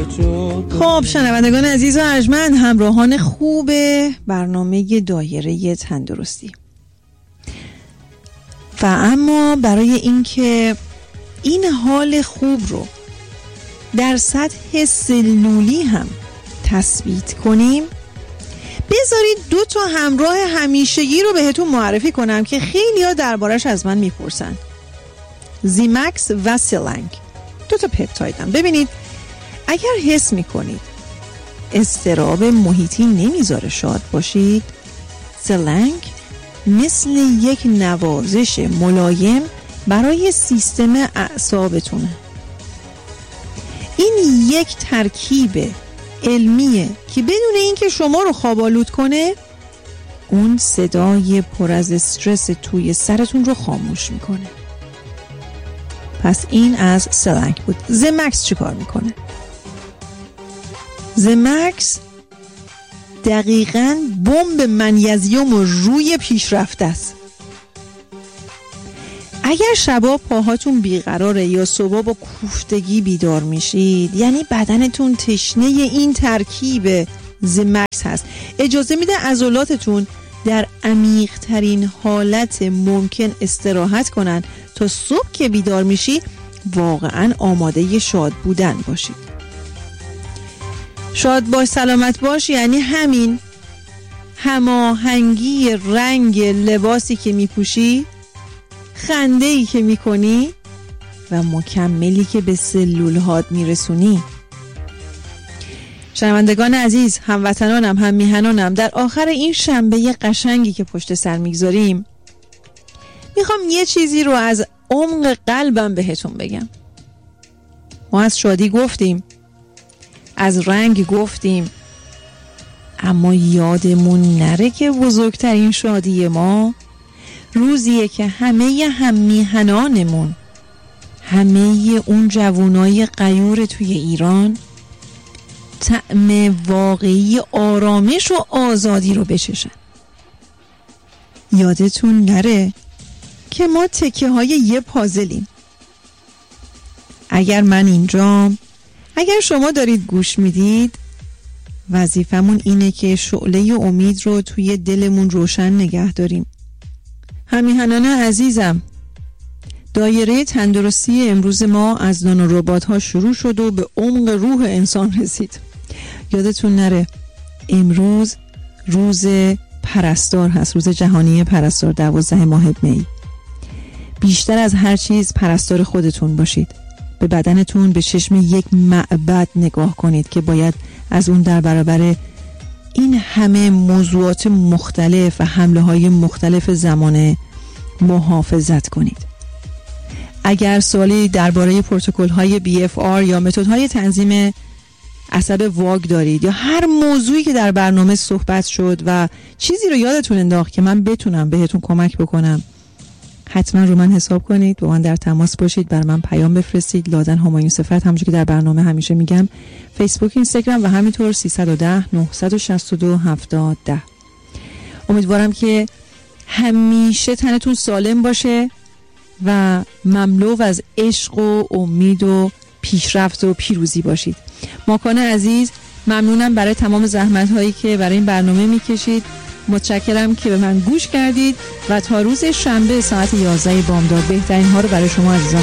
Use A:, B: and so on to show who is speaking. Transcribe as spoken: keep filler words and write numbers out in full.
A: خب شنوندگان عزیز و ارجمند، همراهان خوب برنامه دایره تندرستی، و اما برای اینکه این حال خوب رو در سطح سلولی هم تثبیت کنیم، بذارید دو تا همراه همیشگی رو بهتون معرفی کنم که خیلی ها دربارش از من میپرسن. زیمکس و سلنگ، دو تا پپتایدن. ببینید اگر حس میکنید اضطراب محیطی نمیذاره شاد باشید، سلنگ مثل یک نوازش ملایم برای سیستم اعصابتونه. این یک ترکیب علمیه که بدون اینکه شما رو خوابالود کنه، اون صدای پر از استرس توی سرتون رو خاموش میکنه. پس این از سلنگ بود. زمکس چی کار میکنه؟ زمکس دقیقاً بمب منیزیم روی پیشرفته است. اگر شبا پاهاتون بیقراره یا صبح با کوفتگی بیدار میشید، یعنی بدنتون تشنه این ترکیب زمکس هست. اجازه میده عضلاتتون در عمیق ترین حالت ممکن استراحت کنن تا صبح که بیدار میشی واقعاً آماده شاد بودن باشید. شاد باش، سلامت باش، یعنی همین هماهنگی رنگ لباسی که میپوشی، خنده‌ای که میکنی و مکملی که به سلول‌هات میرسونی. شنوندگان عزیز، هموطنانم، هم میهنانم، در آخر این شنبه قشنگی که پشت سر میگذاریم، میخوام یه چیزی رو از عمق قلبم بهتون بگم. ما از شادی گفتیم، از رنگ گفتیم، اما یادمون نره که بزرگترین شادی ما روزیه که همه هم میهنانمون، همه اون جوانای غیور توی ایران طعم واقعی آرامش و آزادی رو بچشن. یادتون نره که ما تکه های یه پازلیم. اگر من اینجام، اگر شما دارید گوش میدید، وظیفمون اینه که شعله امید رو توی دلمون روشن نگه داریم. همیهنان عزیزم، دایره تندرستی امروز ما از نانو ربات ها شروع شد و به عمق روح انسان رسید. یادتون نره امروز روز پرستار هست، روز جهانی پرستار، دوازده ماه می. بیشتر از هر چیز پرستار خودتون باشید. به بدنتون به چشم یک معبد نگاه کنید که باید از اون در برابر این همه موضوعات مختلف و حمله های مختلف زمانه محافظت کنید. اگر سوالی درباره پروتکل های بی اف آر یا متد های تنظیم عصب واگ دارید، یا هر موضوعی که در برنامه صحبت شد و چیزی رو یادتون انداخت که من بتونم بهتون کمک بکنم، حتما رو من حساب کنید، با من در تماس باشید، بر من پیام بفرستید. لادن همایون صفت، همونجوری که در برنامه همیشه میگم، فیسبوک، اینستاگرام و همینطور سیصد و ده نهصد و شصت و دو هفتاد ده. امیدوارم که همیشه تنتون سالم باشه و مملو از عشق و امید و پیشرفت و پیروزی باشید. ماکان عزیز، ممنونم برای تمام زحمت هایی که برای این برنامه میکشید. متشکرم که به من گوش کردید و تا روز شنبه ساعت یازده بامداد بهترین ها رو برای شما عزیزان